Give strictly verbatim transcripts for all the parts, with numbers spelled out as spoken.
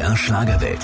R Schlagerwelt.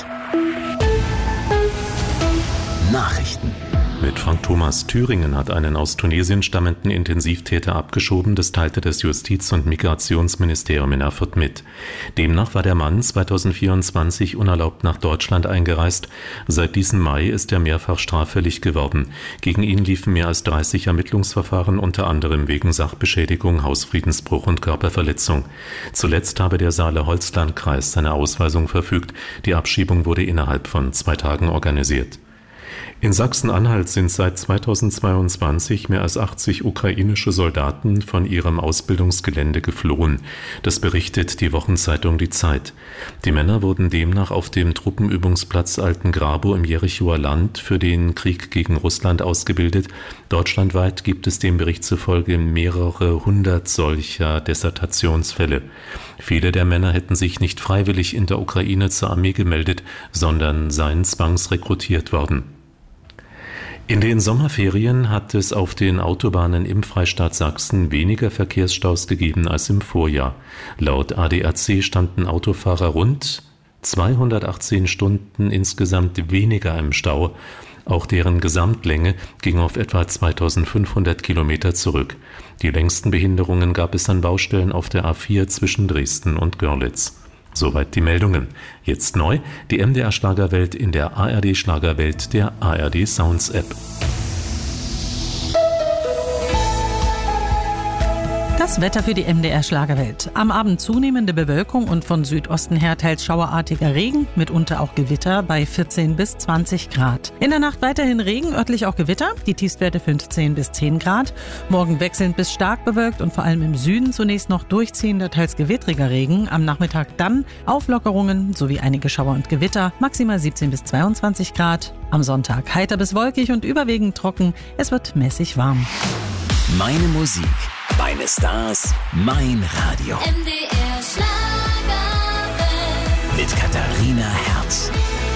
Nachrichten. Mit Frank Thomas. Thüringen hat einen aus Tunesien stammenden Intensivtäter abgeschoben, das teilte das Justiz- und Migrationsministerium in Erfurt mit. Demnach war der Mann zweitausendvierundzwanzig unerlaubt nach Deutschland eingereist. Seit diesem Mai ist er mehrfach straffällig geworden. Gegen ihn liefen mehr als dreißig Ermittlungsverfahren, unter anderem wegen Sachbeschädigung, Hausfriedensbruch und Körperverletzung. Zuletzt habe der Saale-Holzland-Kreis seine Ausweisung verfügt. Die Abschiebung wurde innerhalb von zwei Tagen organisiert. In Sachsen-Anhalt sind seit zweitausendzweiundzwanzig mehr als achtzig ukrainische Soldaten von ihrem Ausbildungsgelände geflohen. Das berichtet die Wochenzeitung Die Zeit. Die Männer wurden demnach auf dem Truppenübungsplatz Altengrabo im Jerichoer Land für den Krieg gegen Russland ausgebildet. Deutschlandweit gibt es dem Bericht zufolge mehrere hundert solcher Desertationsfälle. Viele der Männer hätten sich nicht freiwillig in der Ukraine zur Armee gemeldet, sondern seien zwangsrekrutiert worden. In den Sommerferien hat es auf den Autobahnen im Freistaat Sachsen weniger Verkehrsstaus gegeben als im Vorjahr. Laut A D A C standen Autofahrer rund zweihundertachtzehn Stunden insgesamt weniger im Stau. Auch deren Gesamtlänge ging auf etwa zweitausendfünfhundert Kilometer zurück. Die längsten Behinderungen gab es an Baustellen auf der A vier zwischen Dresden und Görlitz. Soweit die Meldungen. Jetzt neu, die M D R Schlagerwelt in der A R D Schlagerwelt der A R D Sounds App. Das Wetter für die M D R Schlagerwelt. Am Abend zunehmende Bewölkung und von Südosten her teils schauerartiger Regen, mitunter auch Gewitter bei vierzehn bis zwanzig Grad. In der Nacht weiterhin Regen, örtlich auch Gewitter, die Tiefstwerte fünfzehn bis zehn Grad. Morgen wechselnd bis stark bewölkt und vor allem im Süden zunächst noch durchziehender, teils gewittriger Regen. Am Nachmittag dann Auflockerungen sowie einige Schauer und Gewitter, maximal siebzehn bis zweiundzwanzig Grad. Am Sonntag heiter bis wolkig und überwiegend trocken. Es wird mäßig warm. Meine Musik, meine Stars, mein Radio. M D R Schlagerwelt. Mit Katharina Herz.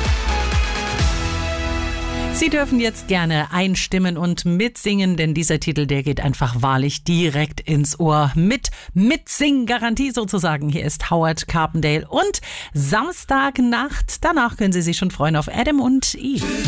Sie dürfen jetzt gerne einstimmen und mitsingen, denn dieser Titel, der geht einfach wahrlich direkt ins Ohr. Mit Mitsing-Garantie sozusagen. Hier ist Howard Carpendale und Samstagnacht. Danach können Sie sich schon freuen auf Adam und Eve.